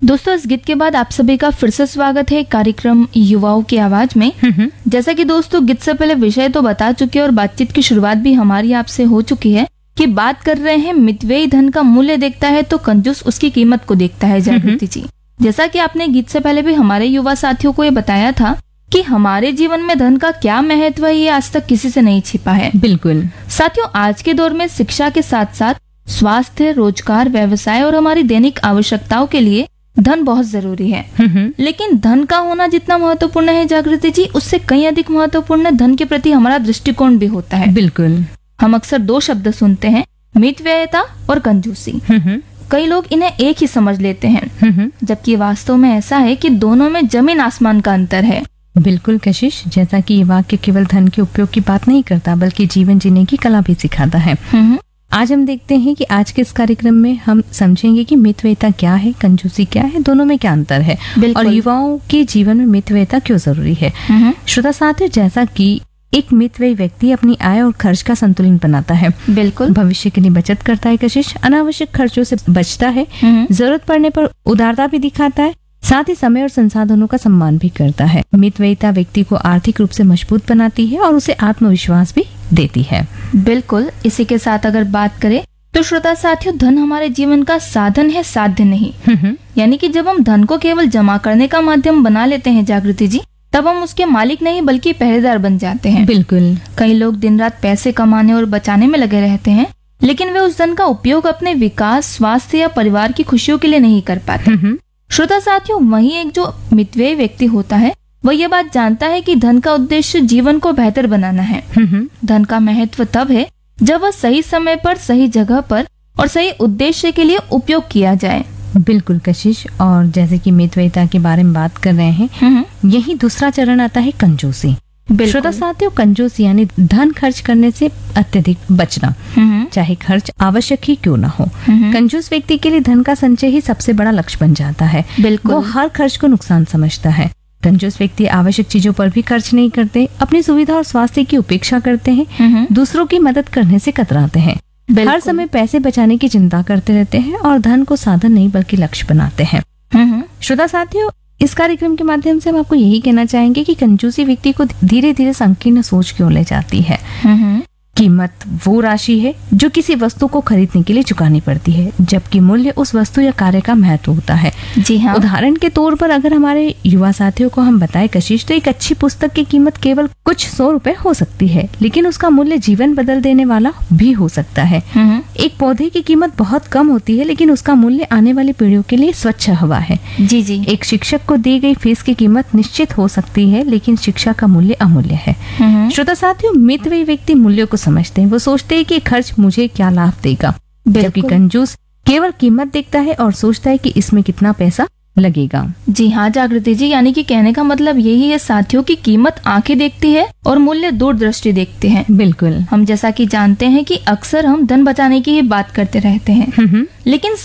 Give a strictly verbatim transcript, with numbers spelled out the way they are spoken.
दोस्तों, इस गीत के बाद आप सभी का फिर से स्वागत है कार्यक्रम युवाओं की आवाज में। जैसा कि दोस्तों गीत से पहले विषय तो बता चुके और बातचीत की शुरुआत भी हमारी आपसे हो चुकी है कि बात कर रहे हैं मितव्ययी धन का मूल्य देखता है तो कंजूस उसकी कीमत को देखता है। जागृति जी, जैसा कि आपने गीत से पहले भी हमारे युवा साथियों को ये बताया था कि हमारे जीवन में धन का क्या महत्व है, ये आज तक किसी से नहीं छिपा है। बिल्कुल साथियों, आज के दौर में शिक्षा के साथ साथ स्वास्थ्य, रोजगार, व्यवसाय और हमारी दैनिक आवश्यकताओं के लिए धन बहुत जरूरी है। लेकिन धन का होना जितना महत्वपूर्ण है जागृति जी, उससे कहीं अधिक महत्वपूर्ण धन के प्रति हमारा दृष्टिकोण भी होता है। बिल्कुल। हम अक्सर दो शब्द सुनते हैं, मितव्ययिता और कंजूसी। कई लोग इन्हें एक ही समझ लेते हैं, जबकि वास्तव में ऐसा है कि दोनों में जमीन आसमान का अंतर है। बिल्कुल कशिश, जैसा कि ये वाक्य केवल धन के उपयोग की बात नहीं करता बल्कि जीवन जीने की कला भी सिखाता है। आज हम देखते हैं कि आज के इस कार्यक्रम में हम समझेंगे कि मितव्ययिता क्या है, कंजूसी क्या है, दोनों में क्या अंतर है और युवाओं के जीवन में मितव्ययिता क्यों जरूरी है। श्रोता साथियों, जैसा कि एक मितव्ययी व्यक्ति अपनी आय और खर्च का संतुलन बनाता है, बिल्कुल भविष्य के लिए बचत करता है कशिश, अनावश्यक खर्चों से बचता है, जरूरत पड़ने पर उदारता भी दिखाता है, साथ ही समय और संसाधनों का सम्मान भी करता है। मितव्ययिता व्यक्ति को आर्थिक रूप से मजबूत बनाती है और उसे आत्मविश्वास भी देती है। बिल्कुल। इसी के साथ अगर बात करें तो श्रोता साथियों, धन हमारे जीवन का साधन है, साध्य नहीं। यानी कि जब हम धन को केवल जमा करने का माध्यम बना लेते हैं जागृति जी, तब हम उसके मालिक नहीं बल्कि पहरेदार बन जाते हैं। बिल्कुल। कई लोग दिन रात पैसे कमाने और बचाने में लगे रहते हैं, लेकिन वे उस धन का उपयोग अपने विकास, स्वास्थ्य या परिवार की खुशियों के लिए नहीं कर पाते। श्रोता साथियों, वहीं एक जो मितव्ययी व्यक्ति होता है वह ये बात जानता है कि धन का उद्देश्य जीवन को बेहतर बनाना है। धन का महत्व तब है जब वह सही समय पर, सही जगह पर और सही उद्देश्य के लिए उपयोग किया जाए। बिल्कुल कशिश, और जैसे कि मितव्ययिता के बारे में बात कर रहे हैं, यही दूसरा चरण आता है कंजूसी। श्रोता साथियों, कंजूसी यानी धन खर्च करने से अत्यधिक बचना, चाहे खर्च आवश्यक ही क्यों ना हो। कंजूस व्यक्ति के लिए धन का संचय ही सबसे बड़ा लक्ष्य बन जाता है। बिल्कुल। वो हर खर्च को नुकसान समझता है। कंजूस व्यक्ति आवश्यक चीजों पर भी खर्च नहीं करते, अपनी सुविधा और स्वास्थ्य की उपेक्षा करते हैं, दूसरों की मदद करने से कतराते हैं, हर समय पैसे बचाने की चिंता करते रहते हैं और धन को साधन नहीं बल्कि लक्ष्य बनाते हैं। श्रोता साथियों, इस कार्यक्रम के माध्यम से हम आपको यही कहना चाहेंगे कि कंजूसी व्यक्ति को धीरे धीरे संकीर्ण सोच की ओर ले जाती है। कीमत वो राशि है जो किसी वस्तु को खरीदने के लिए चुकानी पड़ती है, जबकि मूल्य उस वस्तु या कार्य का महत्व होता है। जी हाँ। उदाहरण के तौर पर अगर हमारे युवा साथियों को हम बताएं कशिश, तो एक अच्छी पुस्तक की कीमत केवल कुछ सौ रुपए हो सकती है, लेकिन उसका मूल्य जीवन बदल देने वाला भी हो सकता है। एक पौधे की कीमत बहुत कम होती है, लेकिन उसका मूल्य आने वाली पीढ़ियों के लिए स्वच्छ हवा है। जी जी। एक शिक्षक को दी गई फीस की कीमत निश्चित हो सकती है, लेकिन शिक्षा का मूल्य अमूल्य है। श्रोता साथियों, मितव्ययी व्यक्ति मूल्य को समझते हैं, वो सोचते हैं कि खर्च मुझे क्या लाभ देगा, जबकि कंजूस केवल कीमत देखता है और सोचता है कि इसमें कितना पैसा लगेगा। जी हाँ जागृति जी, यानी कि कहने का मतलब यही है साथियों की कीमत आंखें देखती है और मूल्य दूरदृष्टि देखते हैं। बिल्कुल। हम जैसा कि जानते हैं कि अक्सर हम धन बचाने की ही बात करते रहते हैं, लेकिन